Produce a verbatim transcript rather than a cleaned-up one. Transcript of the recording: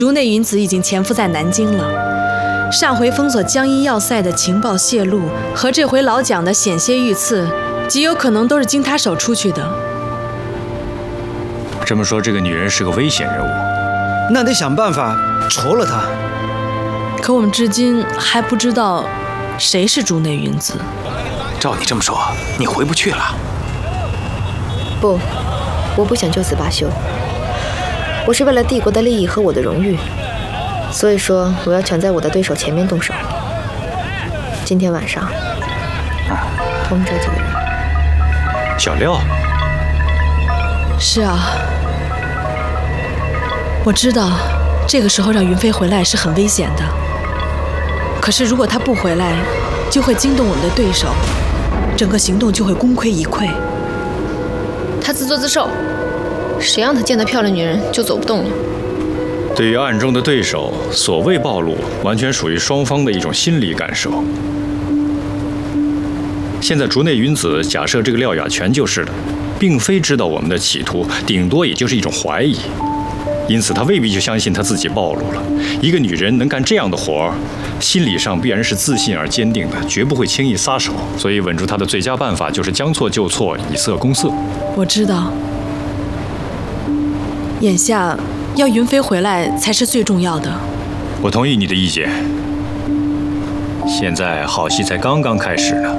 竹内云子已经潜伏在南京了。上回封锁江阴要塞的情报泄露，和这回老蒋的险些遇刺，极有可能都是经他手出去的。 这么说，这个女人是个危险人物， 那得想办法除了她。 可我们至今还不知道谁是竹内云子。 照你这么说，你回不去了？ 不，我不想就此罢休。我是为了帝国的利益和我的荣誉，所以说我要抢在我的对手前面动手。今天晚上，通知几个人。 小廖。 是啊，我知道这个时候让云飞回来是很危险的。可是如果他不回来，就会惊动我们的对手，整个行动就会功亏一篑。 他自作自受，谁让他见到漂亮女人就走不动了？ 对于暗中的对手，所谓暴露，完全属于双方的一种心理感受。现在竹内云子假设这个廖雅全就是的，并非知道我们的企图，顶多也就是一种怀疑，因此他未必就相信他自己暴露了。一个女人能干这样的活儿，心理上必然是自信而坚定的，绝不会轻易撒手。所以稳住她的最佳办法就是将错就错，以色攻色。 我知道，眼下要云飞回来才是最重要的。 我同意你的意见。现在好戏才刚刚开始呢。